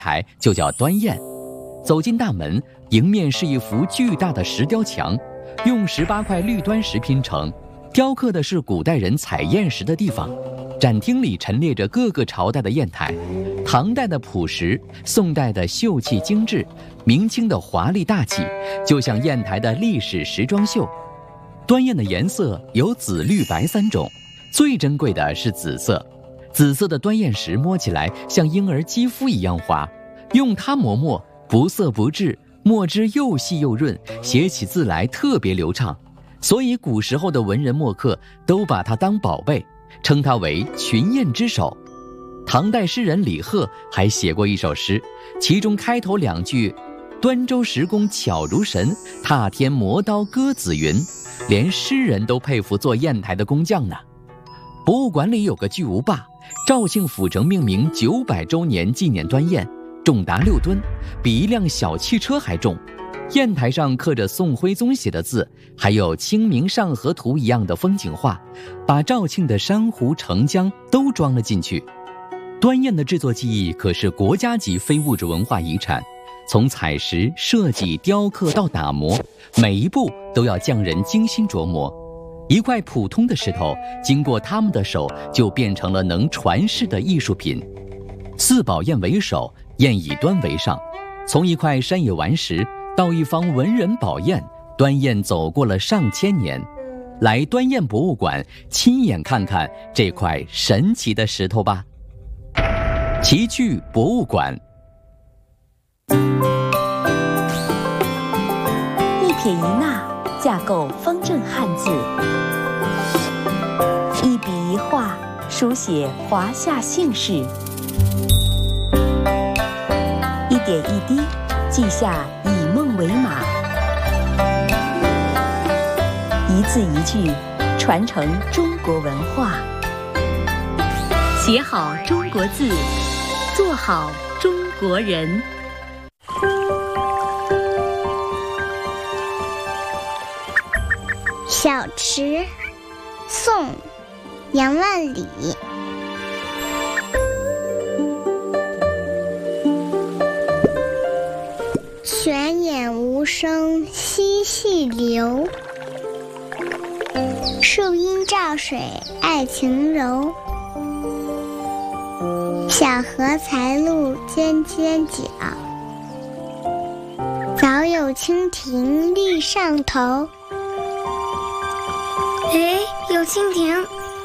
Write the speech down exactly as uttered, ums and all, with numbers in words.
台就叫端砚。走进大门，迎面是一幅巨大的石雕墙，用十八块绿端石拼成，雕刻的是古代人采砚石的地方。展厅里陈列着各个朝代的砚台，唐代的朴实，宋代的秀气精致，明清的华丽大气，就像砚台的历史时装秀。端砚的颜色有紫、绿、白三种，最珍贵的是紫色。紫色的端砚石摸起来像婴儿肌肤一样滑，用它磨墨不涩不滞，墨汁又细又润，写起字来特别流畅。所以古时候的文人墨客都把它当宝贝，称它为群砚之首。唐代诗人李贺还写过一首诗，其中开头两句端州石工巧如神，踏天磨刀割紫云，连诗人都佩服做砚台的工匠呢。博物馆里有个巨无霸，肇庆府城命名九百周年纪念端砚，重达六吨，比一辆小汽车还重。砚台上刻着宋徽宗写的字，还有《清明上河图》一样的风景画，把肇庆的珊瑚、澄江都装了进去。端砚的制作技艺可是国家级非物质文化遗产，从采石、设计、雕刻到打磨，每一步都要匠人精心琢磨。一块普通的石头，经过他们的手，就变成了能传世的艺术品。四宝砚为首，砚以端为上。从一块山野顽石到一方文人宝砚，端砚走过了上千年。来端砚博物馆，亲眼看看这块神奇的石头吧。奇趣博物馆。 一撇一捺，架构方正汉字，一笔一画，书写华夏姓氏，一点一滴，记下以梦为马，一字一句，传承中国文化。写好中国字，做好中国人。 小池，宋，杨万里。泉眼无声惜细流，树阴照水爱晴柔。小荷才露尖尖角，早有蜻蜓立上头。 哎，有蜻蜓，